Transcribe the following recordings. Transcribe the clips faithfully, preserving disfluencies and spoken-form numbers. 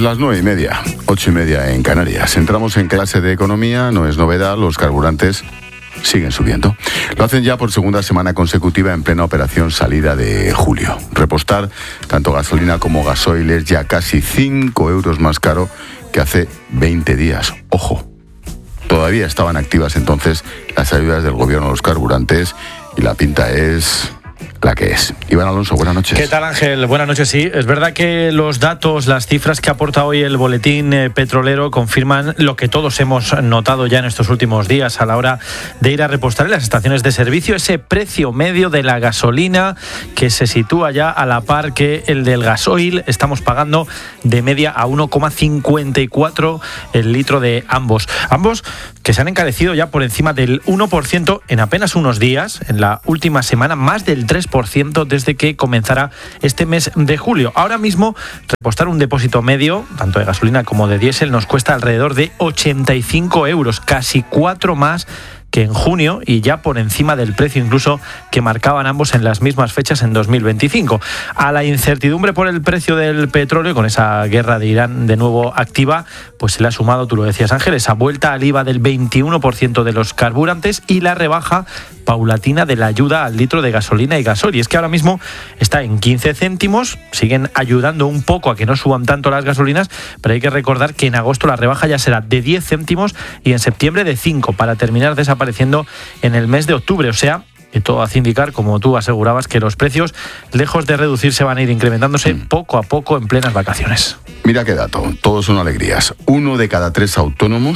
las nueve y media, ocho y media en Canarias. Entramos en clase de economía, no es novedad, los carburantes siguen subiendo. Lo hacen ya por segunda semana consecutiva en plena operación salida de julio. Repostar tanto gasolina como gasoil es ya casi cinco euros más caro que hace veinte días. Ojo, todavía estaban activas entonces las ayudas del gobierno a los carburantes y la pinta es la que es. Iván Alonso, buenas noches. ¿Qué tal, Ángel? Buenas noches, sí. Es verdad que los datos, las cifras que aporta hoy el boletín eh, petrolero confirman lo que todos hemos notado ya en estos últimos días a la hora de ir a repostar en las estaciones de servicio, ese precio medio de la gasolina que se sitúa ya a la par que el del gasoil. Estamos pagando de media a uno coma cincuenta y cuatro el litro de ambos. Ambos que se han encarecido ya por encima del uno por ciento en apenas unos días, en la última semana, más del tres por ciento desde que comenzará este mes de julio. Ahora mismo, repostar un depósito medio, tanto de gasolina como de diésel, nos cuesta alrededor de ochenta y cinco euros, casi cuatro más que en junio y ya por encima del precio incluso que marcaban ambos en las mismas fechas en dos mil veinticinco. A la incertidumbre por el precio del petróleo, con esa guerra de Irán de nuevo activa, pues se le ha sumado, tú lo decías, Ángel, esa vuelta al I V A del veintiuno por ciento de los carburantes y la rebaja paulatina de la ayuda al litro de gasolina y gasoil. Y es que ahora mismo está en quince céntimos, siguen ayudando un poco a que no suban tanto las gasolinas, pero hay que recordar que en agosto la rebaja ya será de diez céntimos y en septiembre de cinco, para terminar desapareciendo en el mes de octubre. O sea, que todo hace indicar, como tú asegurabas, que los precios, lejos de reducirse, van a ir incrementándose mm. poco a poco en plenas vacaciones. Mira qué dato, todos son alegrías. Uno de cada tres autónomos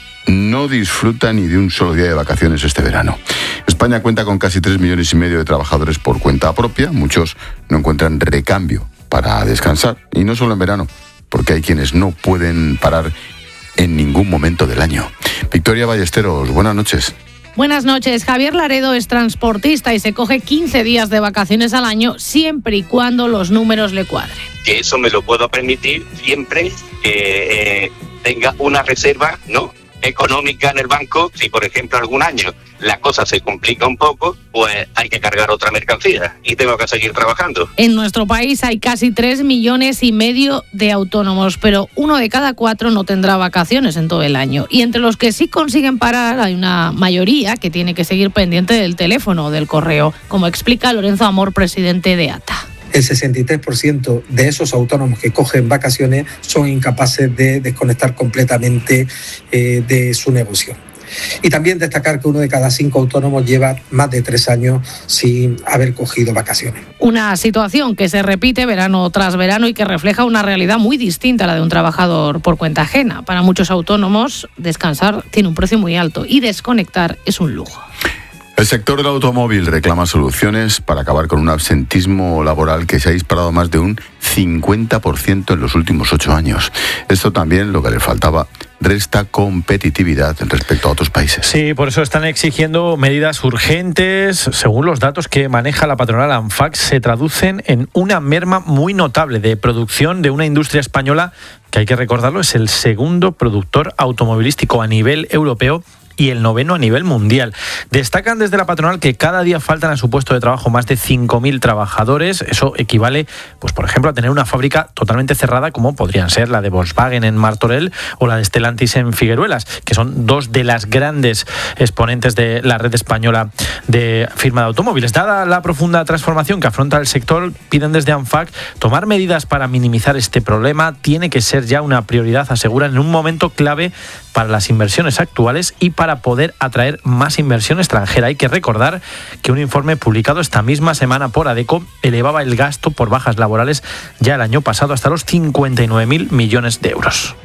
no disfruta ni de un solo día de vacaciones este verano. España cuenta con casi tres millones y medio de trabajadores por cuenta propia. Muchos no encuentran recambio para descansar, y no solo en verano, porque hay quienes no pueden parar en ningún momento del año. Victoria Ballesteros, buenas noches. Buenas noches. Javier Laredo es transportista y se coge quince días de vacaciones al año siempre y cuando los números le cuadren. Que eso me lo puedo permitir siempre que eh, tenga una reserva, ¿no?, económica en el banco. Si por ejemplo algún año la cosa se complica un poco, pues hay que cargar otra mercancía y tengo que seguir trabajando. En nuestro país hay casi tres millones y medio de autónomos, pero uno de cada cuatro no tendrá vacaciones en todo el año. Y entre los que sí consiguen parar hay una mayoría que tiene que seguir pendiente del teléfono o del correo, como explica Lorenzo Amor, presidente de A T A. El sesenta y tres por ciento de esos autónomos que cogen vacaciones son incapaces de desconectar completamente eh, de su negocio. Y también destacar que uno de cada cinco autónomos lleva más de tres años sin haber cogido vacaciones. Una situación que se repite verano tras verano y que refleja una realidad muy distinta a la de un trabajador por cuenta ajena. Para muchos autónomos, descansar tiene un precio muy alto y desconectar es un lujo. El sector del automóvil reclama soluciones para acabar con un absentismo laboral que se ha disparado más de un cincuenta por ciento en los últimos ocho años. Esto también, lo que le faltaba, resta competitividad respecto a otros países. Sí, por eso están exigiendo medidas urgentes. Según los datos que maneja la patronal ANFAC, se traducen en una merma muy notable de producción de una industria española que, hay que recordarlo, es el segundo productor automovilístico a nivel europeo y el noveno a nivel mundial. Destacan desde la patronal que cada día faltan a su puesto de trabajo más de cinco mil trabajadores. Eso equivale, pues por ejemplo, a tener una fábrica totalmente cerrada, como podrían ser la de Volkswagen en Martorell o la de Stellantis en Figueruelas, que son dos de las grandes exponentes de la red española de firma de automóviles. Dada la profunda transformación que afronta el sector, piden desde ANFAC tomar medidas para minimizar este problema. Tiene que ser ya una prioridad, aseguran, en un momento clave para las inversiones actuales y para poder atraer más inversión extranjera. Hay que recordar que un informe publicado esta misma semana por ADECO elevaba el gasto por bajas laborales ya el año pasado hasta los cincuenta y nueve mil millones de euros.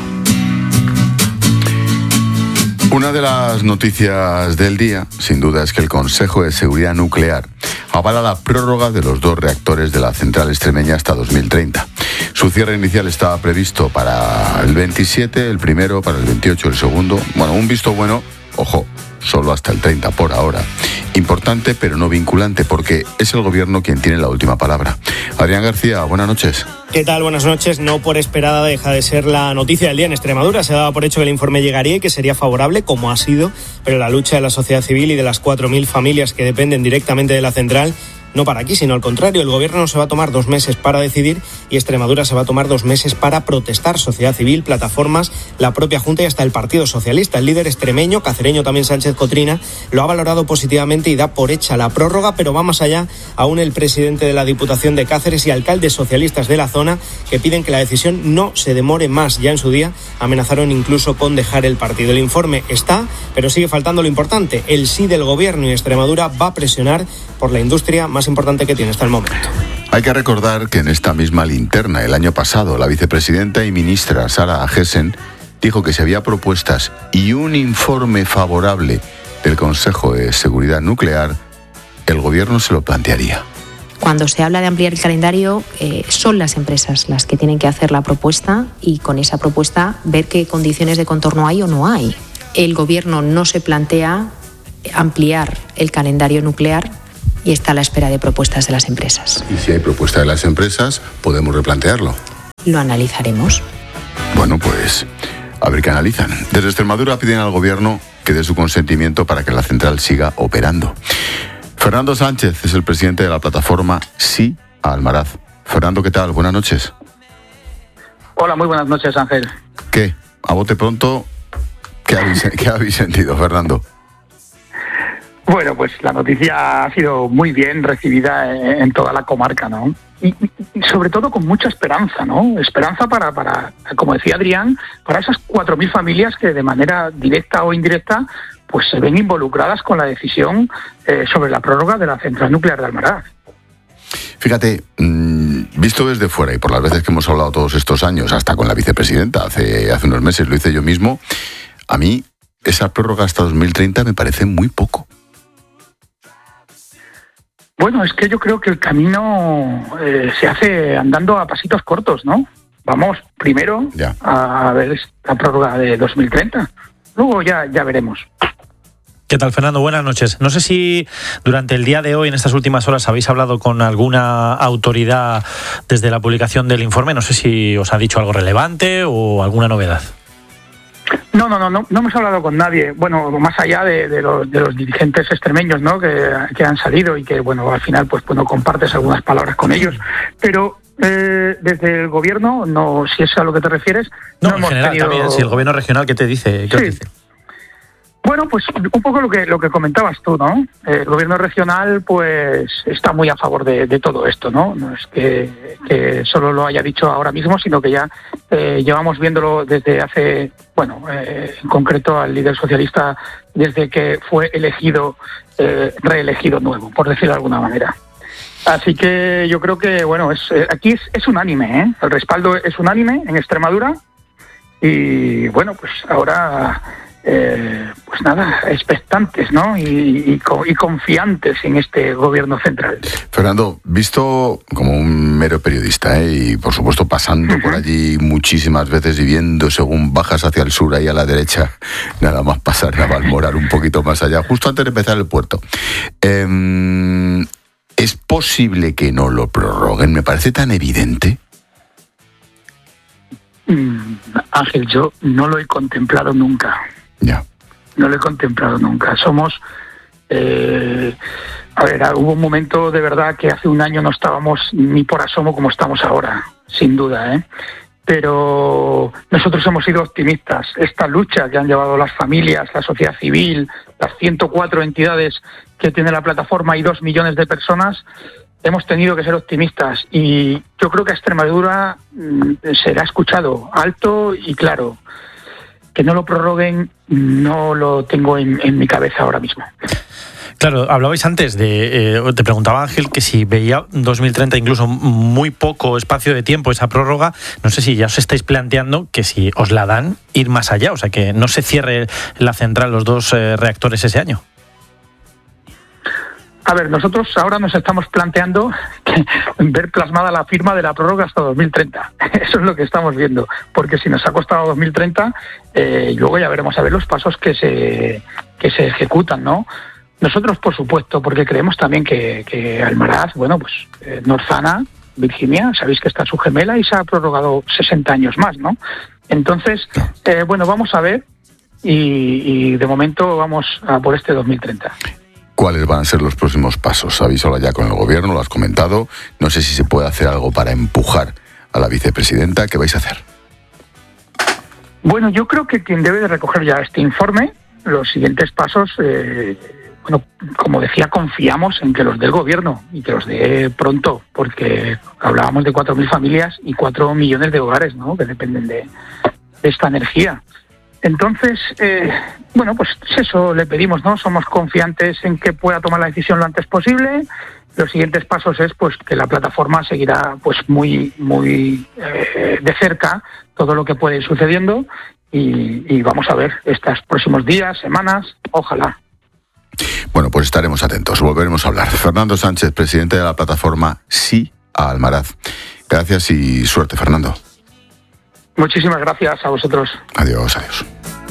Una de las noticias del día, sin duda, es que el Consejo de Seguridad Nuclear avala la prórroga de los dos reactores de la central extremeña hasta dos mil treinta. Su cierre inicial estaba previsto para el veintisiete, el primero, para el veintiocho, el segundo. Bueno, un visto bueno, ojo, solo hasta el treinta por ahora. Importante, pero no vinculante, porque es el gobierno quien tiene la última palabra. Adrián García, buenas noches. ¿Qué tal? Buenas noches. No por esperada deja de ser la noticia del día en Extremadura. Se daba por hecho que el informe llegaría y que sería favorable, como ha sido, pero la lucha de la sociedad civil y de las cuatro mil familias que dependen directamente de la central no para aquí, sino al contrario. El Gobierno se va a tomar dos meses para decidir y Extremadura se va a tomar dos meses para protestar. Sociedad civil, plataformas, la propia Junta y hasta el Partido Socialista. El líder extremeño, cacereño también Sánchez Cotrina, lo ha valorado positivamente y da por hecha la prórroga, pero va más allá. Aún el presidente de la Diputación de Cáceres y alcaldes socialistas de la zona que piden que la decisión no se demore más. Ya en su día amenazaron incluso con dejar el partido. El informe está, pero sigue faltando lo importante. El sí del Gobierno y Extremadura va a presionar por la industria más importante que tiene hasta el momento. Hay que recordar que en esta misma linterna, el año pasado, la vicepresidenta y ministra Sara Agesen dijo que si había propuestas y un informe favorable del Consejo de Seguridad Nuclear, el Gobierno se lo plantearía. Cuando se habla de ampliar el calendario, eh, son las empresas las que tienen que hacer la propuesta y con esa propuesta ver qué condiciones de contorno hay o no hay. El Gobierno no se plantea ampliar el calendario nuclear y está a la espera de propuestas de las empresas. Y si hay propuestas de las empresas, podemos replantearlo. Lo analizaremos. Bueno, pues a ver qué analizan. Desde Extremadura piden al Gobierno que dé su consentimiento para que la central siga operando. Fernando Sánchez es el presidente de la plataforma Sí a Almaraz. Fernando, ¿qué tal? Buenas noches. Hola, muy buenas noches, Ángel. ¿Qué? A bote pronto, ¿qué habéis, ¿qué habéis sentido, Fernando? Bueno, pues la noticia ha sido muy bien recibida en toda la comarca, ¿no? Y, y sobre todo con mucha esperanza, ¿no? Esperanza para, para, como decía Adrián, para esas cuatro mil familias que de manera directa o indirecta pues se ven involucradas con la decisión eh, sobre la prórroga de la central nuclear de Almaraz. Fíjate, mmm, visto desde fuera y por las veces que hemos hablado todos estos años, hasta con la vicepresidenta, hace, hace unos meses lo hice yo mismo, a mí esa prórroga hasta dos mil treinta me parece muy poco. Bueno, es que yo creo que el camino eh, se hace andando a pasitos cortos, ¿no? Vamos primero ya a ver la prórroga de dos mil treinta, luego ya, ya veremos. ¿Qué tal, Fernando? Buenas noches. No sé si durante el día de hoy, en estas últimas horas, habéis hablado con alguna autoridad desde la publicación del informe. No sé si os ha dicho algo relevante o alguna novedad. No, no, no, no, no hemos hablado con nadie. Bueno, más allá de, de, los, de los dirigentes extremeños, ¿no? Que, que han salido y que, bueno, al final, pues, bueno, compartes algunas palabras con ellos. Pero eh, desde el gobierno, no, si es a lo que te refieres. No, no en hemos general tenido... también. Si el gobierno regional, ¿qué te dice? ¿Qué sí. os dice? Bueno, pues un poco lo que lo que comentabas tú, ¿no? El gobierno regional, pues, está muy a favor de, de todo esto, ¿no? No es que, que solo lo haya dicho ahora mismo, sino que ya eh, llevamos viéndolo desde hace, bueno, eh, en concreto al líder socialista desde que fue elegido, eh, reelegido nuevo, por decirlo de alguna manera. Así que yo creo que, bueno, es eh, aquí es, es unánime, ¿eh? El respaldo es unánime en Extremadura y, bueno, pues ahora... Eh, pues nada, expectantes, ¿no? Y, y, y confiantes en este gobierno central. Fernando, visto como un mero periodista, ¿eh? Y por supuesto pasando uh-huh. por allí muchísimas veces y viendo según bajas hacia el sur, ahí a la derecha, nada más pasar a Balmoral un poquito más allá, justo antes de empezar el puerto. Eh, ¿Es posible que no lo prorroguen? Me parece tan evidente. Mm, Ángel, yo no lo he contemplado nunca. Ya. No lo he contemplado nunca. Somos... Eh, a ver, hubo un momento de verdad que hace un año no estábamos ni por asomo como estamos ahora, sin duda, ¿eh? Pero nosotros hemos sido optimistas. Esta lucha que han llevado las familias, la sociedad civil, las ciento cuatro entidades que tiene la plataforma y dos millones de personas, hemos tenido que ser optimistas. Y yo creo que a Extremadura mmm, será escuchado alto y claro. Que no lo prorroguen, no lo tengo en, en mi cabeza ahora mismo. Claro, hablabais antes de, eh, te preguntaba Ángel que si veía dos mil treinta incluso muy poco espacio de tiempo esa prórroga, no sé si ya os estáis planteando que si os la dan, ir más allá, o sea que no se cierre la central, los dos eh, reactores ese año. A ver, nosotros ahora nos estamos planteando que, ver plasmada la firma de la prórroga hasta dos mil treinta. Eso es lo que estamos viendo, porque si nos ha costado dos mil treinta, eh, luego ya veremos a ver los pasos que se que se ejecutan, ¿no? Nosotros, por supuesto, porque creemos también que, que Almaraz, bueno, pues eh, Norzana, Virginia, sabéis que está su gemela y se ha prorrogado sesenta años más, ¿no? Entonces, eh, bueno, vamos a ver y, y de momento vamos a por este dos mil treinta. cuáles van a ser los próximos pasos. Habéis hablado ya con el gobierno, lo has comentado. No sé si se puede hacer algo para empujar a la vicepresidenta. ¿Qué vais a hacer? Bueno, yo creo que quien debe de recoger ya este informe, los siguientes pasos, eh, bueno, como decía, confiamos en que los dé el gobierno y que los dé pronto, porque hablábamos de cuatro mil familias y cuatro millones de hogares, ¿no?, que dependen de, de esta energía. Entonces, eh, bueno, pues eso le pedimos, ¿no? Somos confiantes en que pueda tomar la decisión lo antes posible. Los siguientes pasos es pues que la plataforma seguirá pues muy muy eh, de cerca todo lo que puede ir sucediendo y, y vamos a ver estos próximos días, semanas, ojalá. Bueno, pues estaremos atentos, volveremos a hablar. Fernando Sánchez, presidente de la plataforma Sí a Almaraz. Gracias y suerte, Fernando. Muchísimas gracias a vosotros. Adiós, adiós.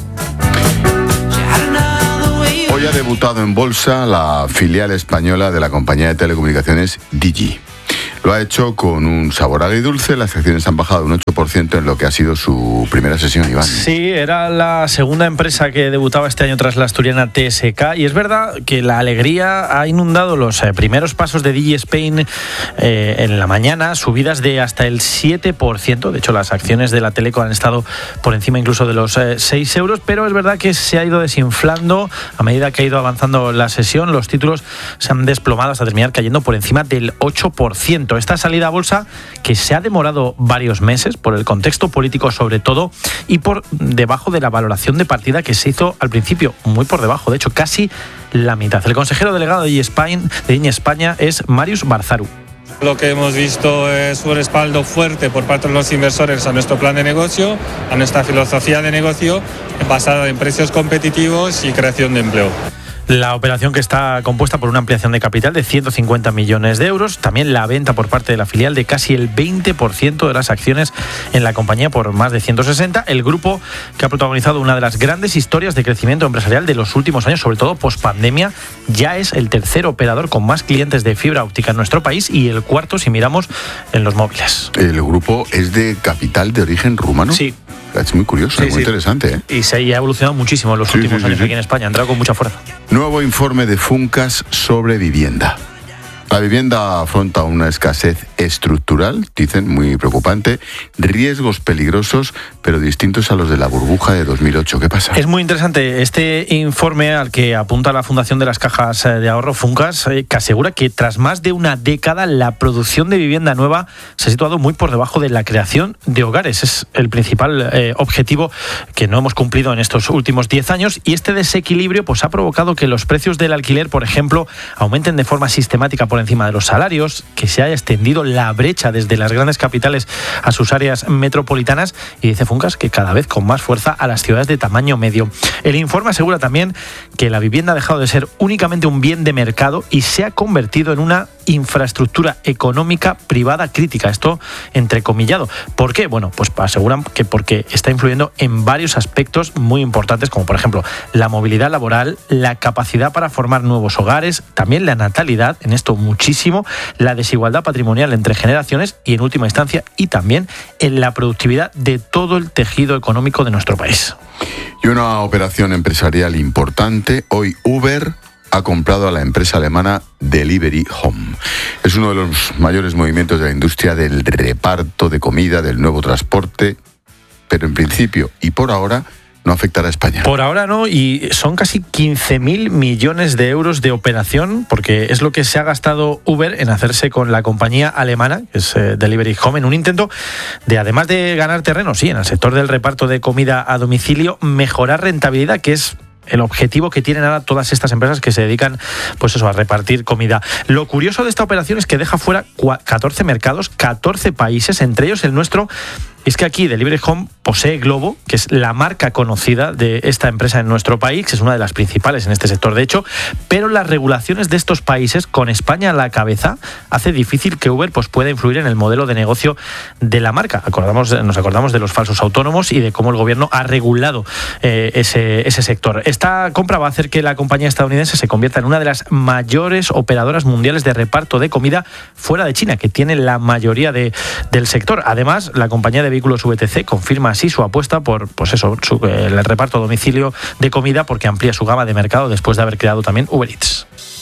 Hoy ha debutado en bolsa la filial española de la compañía de telecomunicaciones Digi. Lo ha hecho con un sabor agridulce. Las acciones han bajado un ocho por ciento en lo que ha sido su primera sesión, Iván. Sí, era la segunda empresa que debutaba este año tras la asturiana T S K, y es verdad que la alegría ha inundado los eh, primeros pasos de Digi Spain eh, en la mañana, subidas de hasta el siete por ciento. De hecho, las acciones de la Teleco han estado por encima incluso de los eh, seis euros, pero es verdad que se ha ido desinflando a medida que ha ido avanzando la sesión. Los títulos se han desplomado hasta terminar cayendo por encima del ocho por ciento. Esta salida a bolsa, que se ha demorado varios meses por el contexto político sobre todo y por debajo de la valoración de partida que se hizo al principio, muy por debajo, de hecho casi la mitad. El consejero delegado de Digi Spain, de Digi España es Marius Barzaru. Lo que hemos visto es un respaldo fuerte por parte de los inversores a nuestro plan de negocio, a nuestra filosofía de negocio basada en precios competitivos y creación de empleo. La operación, que está compuesta por una ampliación de capital de ciento cincuenta millones de euros, también la venta por parte de la filial de casi el veinte por ciento de las acciones en la compañía por más de ciento sesenta. El grupo, que ha protagonizado una de las grandes historias de crecimiento empresarial de los últimos años, sobre todo pospandemia, ya es el tercer operador con más clientes de fibra óptica en nuestro país y el cuarto si miramos en los móviles. ¿El grupo es de capital de origen rumano? Sí. Es muy curioso, sí, es muy sí. interesante, ¿eh? Y se ha evolucionado muchísimo en los sí, últimos sí, años sí, aquí en España, ha entrado con mucha fuerza. Nuevo informe de Funcas sobre vivienda. La vivienda afronta una escasez estructural, dicen, muy preocupante, riesgos peligrosos, pero distintos a los de la burbuja de dos mil ocho. ¿Qué pasa? Es muy interesante este informe al que apunta la Fundación de las Cajas de Ahorro, Funcas, que asegura que tras más de una década la producción de vivienda nueva se ha situado muy por debajo de la creación de hogares. Es el principal eh, objetivo que no hemos cumplido en estos últimos diez años, y este desequilibrio pues, ha provocado que los precios del alquiler, por ejemplo, aumenten de forma sistemática por encima de los salarios, que se haya extendido la brecha desde las grandes capitales a sus áreas metropolitanas, y dice Funcas que cada vez con más fuerza a las ciudades de tamaño medio. El informe asegura también que la vivienda ha dejado de ser únicamente un bien de mercado y se ha convertido en una infraestructura económica privada crítica. Esto entrecomillado. ¿Por qué? Bueno, pues aseguran que porque está influyendo en varios aspectos muy importantes, como por ejemplo la movilidad laboral, la capacidad para formar nuevos hogares, también la natalidad, en esto muchísimo, la desigualdad patrimonial entre generaciones y, en última instancia, y también en la productividad de todo el tejido económico de nuestro país. Y una operación empresarial importante. Hoy Uber ha comprado a la empresa alemana Delivery Home. Es uno de los mayores movimientos de la industria del reparto de comida, del nuevo transporte, pero en principio y por ahora no afectará a España. Por ahora no, y son casi quince mil millones de euros de operación, porque es lo que se ha gastado Uber en hacerse con la compañía alemana, que es eh, Delivery Home, en un intento de, además de ganar terreno, sí, en el sector del reparto de comida a domicilio, mejorar rentabilidad, que es el objetivo que tienen ahora todas estas empresas que se dedican, pues eso, a repartir comida. Lo curioso de esta operación es que deja fuera catorce mercados, catorce países, entre ellos el nuestro. Es que aquí Delivery Home posee Glovo, que es la marca conocida de esta empresa en nuestro país, que es una de las principales en este sector, de hecho, pero las regulaciones de estos países, con España a la cabeza, hace difícil que Uber pues, pueda influir en el modelo de negocio de la marca. Acordamos, nos acordamos de los falsos autónomos y de cómo el gobierno ha regulado eh, ese, ese sector. Esta compra va a hacer que la compañía estadounidense se convierta en una de las mayores operadoras mundiales de reparto de comida fuera de China, que tiene la mayoría de, del sector. Además, la compañía de vehículos V T C confirma así su apuesta por pues eso, su, el reparto a domicilio de comida, porque amplía su gama de mercado después de haber creado también Uber Eats.